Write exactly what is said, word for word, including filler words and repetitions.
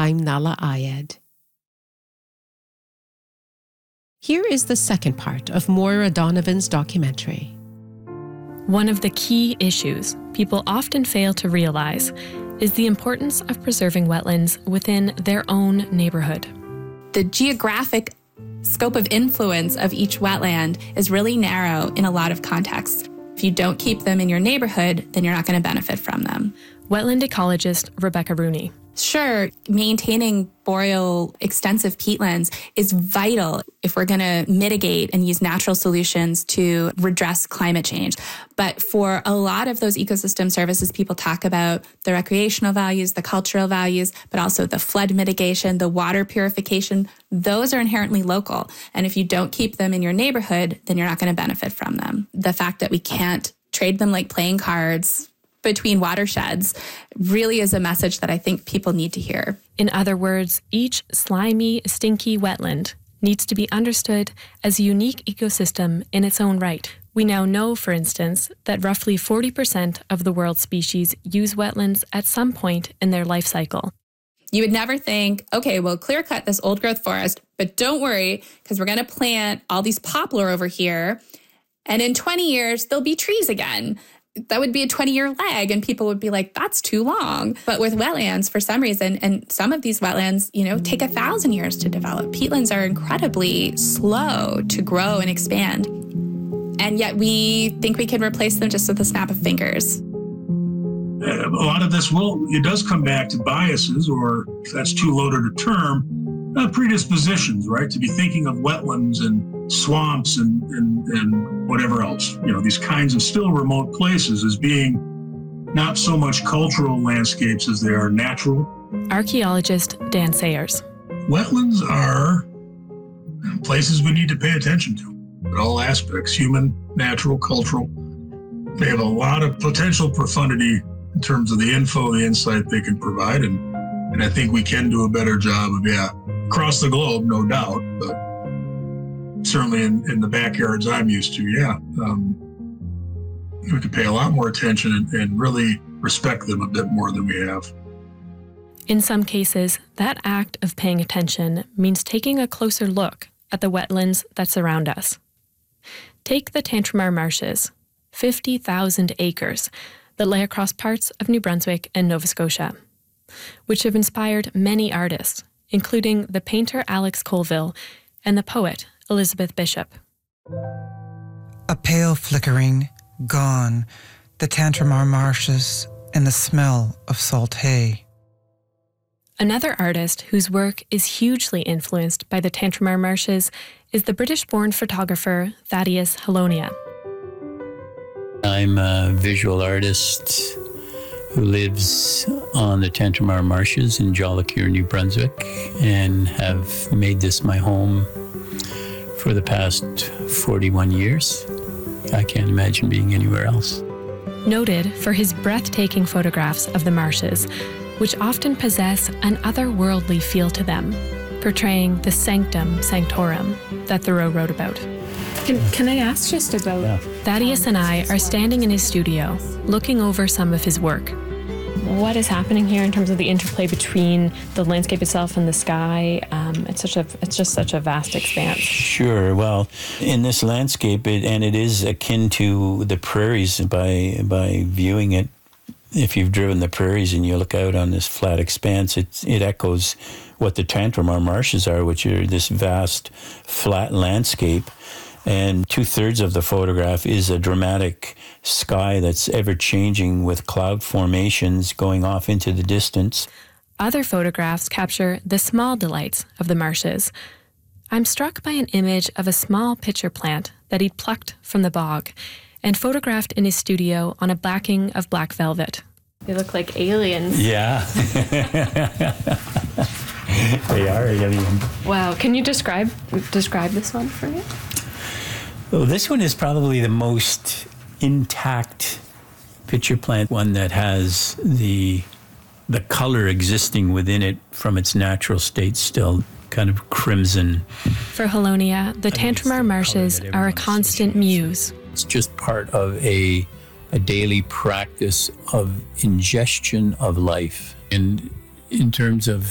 I'm Nahlah Ayed. Here is the second part of Moira Donovan's documentary. One of the key issues people often fail to realize is the importance of preserving wetlands within their own neighborhood. The geographic scope of influence of each wetland is really narrow in a lot of contexts. If you don't keep them in your neighborhood, then you're not going to benefit from them. Wetland ecologist Rebecca Rooney. Sure, maintaining boreal extensive peatlands is vital if we're going to mitigate and use natural solutions to redress climate change. But for a lot of those ecosystem services, people talk about the recreational values, the cultural values, but also the flood mitigation, the water purification. Those are inherently local. And if you don't keep them in your neighborhood, then you're not going to benefit from them. The fact that we can't trade them like playing cards between watersheds really is a message that I think people need to hear. In other words, each slimy, stinky wetland needs to be understood as a unique ecosystem in its own right. We now know, for instance, that roughly forty percent of the world's species use wetlands at some point in their life cycle. You would never think, okay, we'll clear cut this old growth forest, but don't worry, because we're going to plant all these poplar over here, and in twenty years, there'll be trees again. That would be a twenty-year lag, and people would be like, that's too long. But with wetlands, for some reason, and some of these wetlands, you know, take a thousand years to develop. Peatlands are incredibly slow to grow and expand. And yet we think we can replace them just with a snap of fingers. A lot of this will, it does come back to biases, or if that's too loaded a term, uh, predispositions, right? To be thinking of wetlands and swamps and, and, and whatever else, you know, these kinds of still remote places as being not so much cultural landscapes as they are natural. Archaeologist Dan Sayers. Wetlands are places we need to pay attention to at all aspects, human, natural, cultural. They have a lot of potential profundity in terms of the info, the insight they can provide. And, and I think we can do a better job of, yeah, across the globe, no doubt, but certainly in, in the backyards I'm used to, yeah. Um, we could pay a lot more attention and, and really respect them a bit more than we have. In some cases, that act of paying attention means taking a closer look at the wetlands that surround us. Take the Tantramar Marshes, fifty thousand acres that lay across parts of New Brunswick and Nova Scotia, which have inspired many artists, including the painter Alex Colville and the poet Elizabeth Bishop. A pale flickering, gone, the Tantramar Marshes and the smell of salt hay. Another artist whose work is hugely influenced by the Tantramar Marshes is the British-born photographer Thaddeus Halonia. I'm a visual artist who lives on the Tantramar Marshes in Jolicoeur, New Brunswick, and have made this my home for the past forty-one years. I can't imagine being anywhere else. Noted for his breathtaking photographs of the marshes, which often possess an otherworldly feel to them, portraying the sanctum sanctorum that Thoreau wrote about. Can, can I ask just about... Yeah. Thaddeus and I are standing in his studio, looking over some of his work. What is happening here in terms of the interplay between the landscape itself and the sky? Um, it's such a, it's just such a vast expanse. Sure. Well, in this landscape, it, and it is akin to the prairies by by viewing it. If you've driven the prairies and you look out on this flat expanse, it it echoes what the Tantramar Marshes are, which are this vast, flat landscape. And two-thirds of the photograph is a dramatic sky that's ever-changing with cloud formations going off into the distance. Other photographs capture the small delights of the marshes. I'm struck by an image of a small pitcher plant that he'd plucked from the bog and photographed in his studio on a backing of black velvet. They look like aliens. Yeah. They are aliens. Wow. Can you describe describe this one for me? Well, this one is probably the most intact pitcher plant, one that has the the color existing within it from its natural state still, kind of crimson. For Halonia, the Tantramar Marshes are a constant muse. It's just part of a a daily practice of ingestion of life. And in terms of